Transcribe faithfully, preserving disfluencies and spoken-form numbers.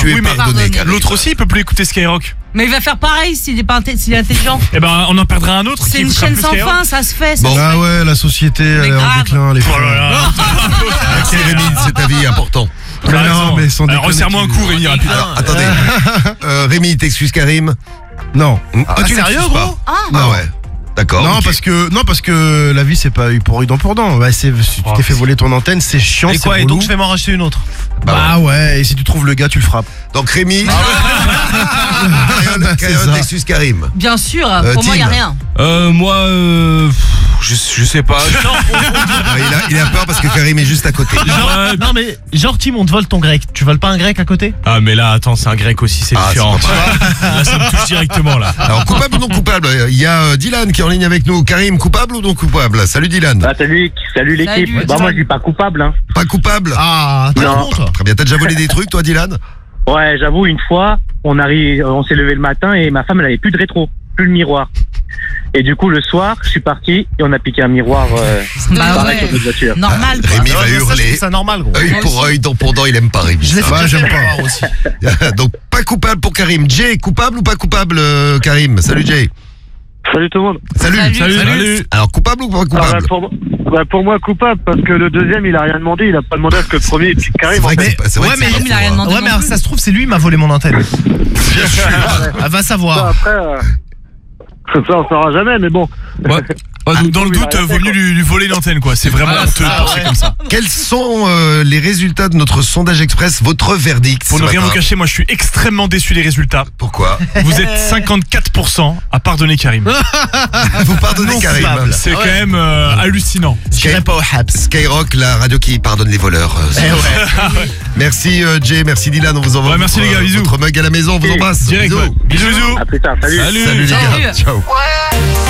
Tu es Oui, mais pardonné, Karim. l'autre aussi, il peut plus écouter Skyrock. Mais il va faire pareil s'il est, pas inté- s'il est intelligent. Eh ben, on en perdra un autre. C'est qui une écoutera chaîne plus sans Skyrock. fin, ça se fait. Ça Bon. se Ah fait. ouais, la société, elle est en grave. déclin, les Oh là frères. là. Merci Rémi, c'est ta vie important. Mais non, mais sans Alors, déconner, resserre-moi un tu- coup, Rémi, rapidement. Alors, attendez. euh, Rémi, t'excuses Karim? Non. Ah, tu sérieux, l'excuses pas? gros Ah. Ah ouais. D'accord. Non, ok. parce que non parce que la vie c'est pas eu pour eu dent pour dent. Bah, c'est, si tu Oh, t'es fait voler ton antenne, c'est chiant, Et c'est quoi, et relou. donc je vais m'en racheter une autre. Bah ouais, et si tu trouves le gars, tu le frappes. Donc Rémi, C'est Karim, ça. t'excuses Karim. Bien sûr, Euh, pour moi, il n'y a Tim. rien. Euh, moi, euh, je, je sais pas. Genre, Ah, il, a, il a peur parce que Karim est juste à côté. genre, non mais, genre Tim, on te vole ton grec. Tu voles pas un grec à côté? Ah, mais là, attends, c'est un grec aussi, c'est Ah, différent. c'est pas Là, ça me touche directement, là. Alors coupable ou non coupable? Il y a euh, Dylan qui est en ligne avec nous. Karim, coupable ou non coupable? Salut Dylan. Ah, salut, salut l'équipe. Salut, Bah, moi, je dis pas coupable, hein. Pas coupable? Ah, t'es Non. bon toi. Très bien, t'as déjà volé des trucs toi Dylan? Ouais, j'avoue, une fois, on arrive, on s'est levé le matin et ma femme, elle avait plus de rétro, plus le miroir. Et du coup, le soir, je suis parti et on a piqué un miroir, euh, Bah pareil ouais. sur notre voiture. Normal, quoi. Rémi va Ouais, ça, je hurler. trouve ça normal, gros. Œil Moi pour aussi. œil, dent pour dent, il aime pas Rémi. Je l'ai ça. fait Ouais, déjà j'aime pas. miroir aussi. Donc pas coupable pour Karim. Jay, coupable ou pas coupable euh, Karim? Salut Jay. Salut tout le monde. Salut. Salut. Salut. Alors coupable ou pas Ah, bah, coupable? pour, bah, pour moi, coupable, parce que le deuxième, il a rien demandé, il a pas demandé à ce que le premier, et puis C'est carrément. vrai que Mais- c'est pas- c'est vrai ouais, que mais- c'est pas il a rien faux, hein. demandé. Ouais, mais non alors, plus. ça se trouve, c'est lui qui m'a volé mon antenne. Elle va savoir. Après, euh, ça, on saura jamais, mais bon. Ouais. Ouais, donc, dans le doute, euh, vaut mieux lui, lui voler l'antenne, quoi. C'est vraiment Ah, honteux de ça, penser ouais. comme ça. Quels sont euh, les résultats de notre sondage express? Votre verdict Pour ce ne rien matin? vous cacher, moi, je suis extrêmement déçu des résultats. Pourquoi? Vous êtes cinquante-quatre pour cent à pardonner Karim. Vous pardonnez Non Karim. coupable. C'est quand même euh, hallucinant. J'irai pas au Haps. Skyrock, la radio qui pardonne les voleurs. euh, Eh ouais. Merci euh, Jay, merci Dylan, on vous envoie Ouais, merci, votre, les gars, euh, bisous. votre mug à la maison, on vous embrasse. Direct, Bisous. ouais. Bisous, bisous. À plus tard, salut. Salut les Salut. gars, ciao.